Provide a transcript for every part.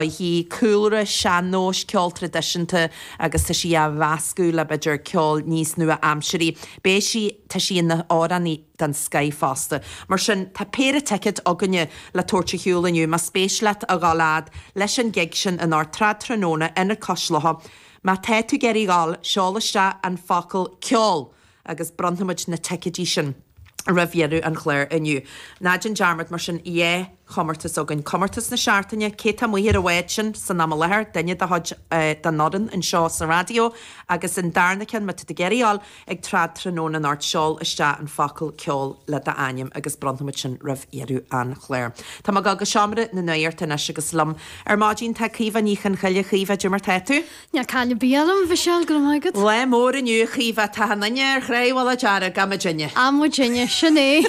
hí coolra seanós ceol tradiisianta agus tá si a bhascú le beidir ceol níos nua amseí. Bé si tá si na áraní den Sky fásta. Mar sin tá péra ticket aganne le tuairte hiúlaniu má spéisleat a gálád leis an gig sin in ár trad tróna ina coslacha. Má te tú geirí gáil seolaiste an facail ceol agus brandhamid na ticetí sin. Ravíú an chléir iniu. Nájin Jarmart mar sin chomartas agan comartas na seaartaine cé tá muhir a bhhaid sin san ná lethir daine de hod den nodan in seo sa radio agus in darnacin me de geiríáil ag trad tróna an art seol iste an facail ceol le de aim agus brandhamid sin ravíú an chléir. Tá mag agus seamara na nuirta na agus lom mádín tá cíomh níchan chaile chiomh de mar teú? Ja cáile bíalm bhí seall go maigad? Le mór iniu chiomh tá naine chréhil a deara Gamagine. Amagine sinné.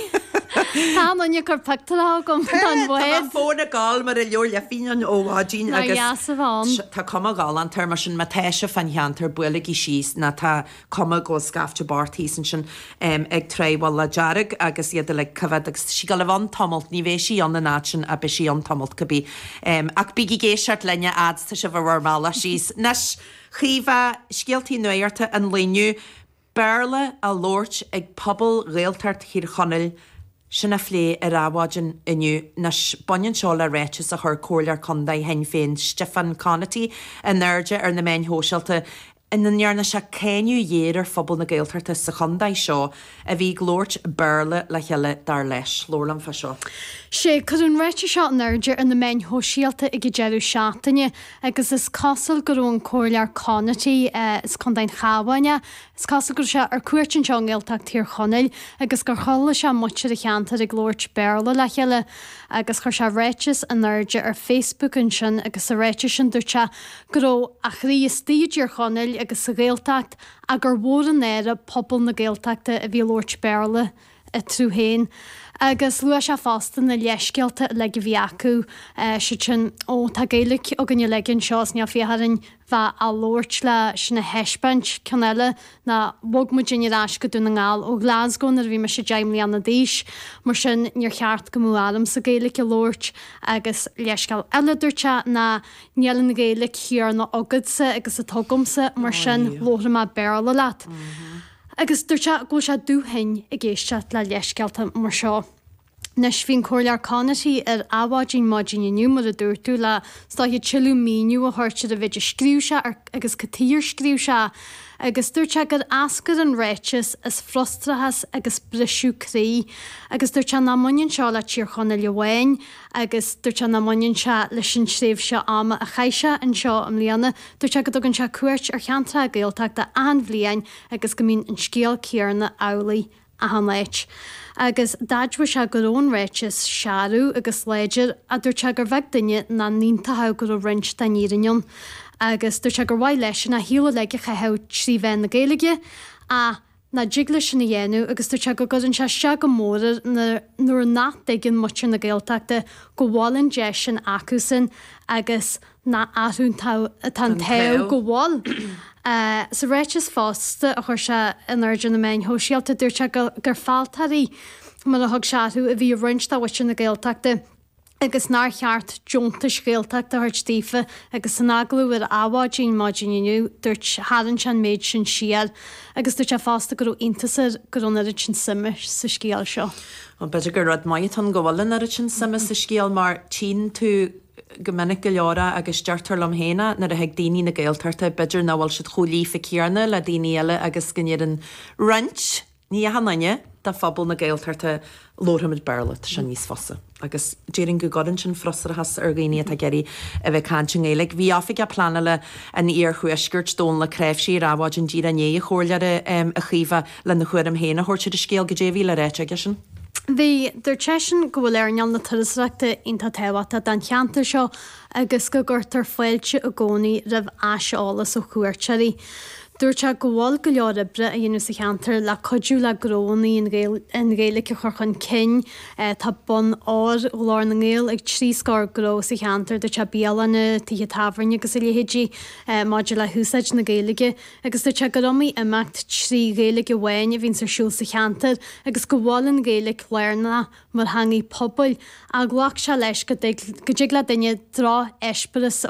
Tá naine gur pectará gom an bhid. Fóna gáil mar a leor le fian óhádín agus tá cuma gáil an tar mar sin matéise fanheantar builagí síos na tá cuma go scafte bartíí san sin ag tréhil le dearag agus iad le cyfed agus si gal le bhain tomult ní bhéh sí an na náin a be sí an tomult gobí. Ach bíigi géisiart lenne ads tá se bhar mála síos. Nes chiomh scialtaí nuirta an léniu Berle a Lort ag pobl réaltart hir chonneil sinna phlé ar ráháidin iniu nas banan seo le réitis a chur cóir condaid hen féin Stefan Connaty a nerde ar na main hóseilta in nanearna se céniu dhéar phobal na géaltarta sa condaid seo a bhí glóirt Berle le cheile dar leis lólam fa seo. sé chun réite seo neidir in na main hóisialta ag deadú seaataine agus is cosal gurún cóirlear Connaty is condain chahaine, is cosal gur se ar cuairtin seo ggéalteach tír chonail agus gur chola se muite a cheanta ag glóirt Berle le cheile agus chuir se réitis a neidir ar Facebook an sin agus a réite sin dúirte goró a chrí stíidir chonail agus a ggéalteacht a gur bhór an éire pobl na ggéalteachta a bhí Lord Berle a trúhéin. Agus lu se fástan na leiscealta le go bhí acu si sin ó tá géalaigh a gannne leginn seos ne fiharin bheit a Lort le sinna heispint canile na bog mu dinnerás go dúna ngáil ó Glasgow ar bhí me sé deimlí anna díis mar sin níor cheart go múlam sa géalaigh a Lort agus leiscail eileidirte na nealan na géalaigh hiar na agadsa agus a tugamsa mar sin lóra má Berle leat. Agus dúirte go se dúhain i ggéiste le leiscealta mar seo. Nes bhín cóirlear Connaty ar áhádín mádín inniu mar a dúirtú le stáithe tiilú míniu a thuirte a bheitidir scríúse agus catíir scríúse agus dúirte gur ascar an réitis is frustrathes agus brisú crí agus dúirte na muinn seo le tíor chuna lehhain agus dúirte na muinn se leis sin sréomh se ama a chaise an seo am líana dúirte go dogann se cuairt ar cheantra a ggéalteach de anbhlíon agus go mín an scéal céarna álaí a hanéit. Agus dadhfu se gorón réitis seaarú agus léidir a dúirte gur bheith duine na níntathe gur rint den írinnion agus dúirte gur bhaid leis na hiúla leige chethe trí bhein na géalaige a na jigla sin na dhéanú agus dúirte go godann se go móra nuair nátaigin muir na ggéalteachta go bháilinn de sin acu sin agus na athún tan teh go bháil. Sa réitis fásta a chuir se in airde na main hóisialta dúirte gur fáiltarí mar a thug seaú a bhí rint a bhaite na ggéalteachta agus ná cheart joonta scéalteachta thuirt tífa agus san aglaú ar áhádín mádíniu dúirt háann sean méid sin siad agus dúirte fásta gur intasar gurúnar sin simis sa scéal seo. An beidir gur rud maiid an gohhailin ar sin simis sa scéal mar tí tú gomininic go leora agus deartar lom héna nar a heag daoine na ggéaltarta beidir na bhfuil si cholíí fa cearna le daoine eile agus gnéad an rint ní a hanaine de fabal na ggéaltarta lóramid Berle sin níos fosa. Agus déirn go godann sin frostrathes ar ghaoine a geirí a bheith cantin éalaigh. Bhí áfik a plana le an ar chuisgurt dón le creibh sí ráháid an díad a né a chóirlear a chiomh le na chuir am héna thuirte de scéal go déhí le réite aige sin. Bhí dúirtesin go bhfuil airneal na tuireachta inta tehata den cheanta seo agus go gurtar foiilte a gcónaí rah aiseálas ó chuirteirí. Dúirt se go bhfuil go leor bre a dhéanú sa cheantar le codú le grónaí in réala chun cin tá bon áir lár na ngéal ag trí scór gró sa cheantar de te béalana tí tahairne agus léhéidí maidir le húsaid na géalaige agus te goí imecht trí géalaige bhhain a bhín sa siúil sa cheantar agus go bháin géalaigh léirna mar hangí poblbal a ghlaach se leis go dtí le daine rá eisperas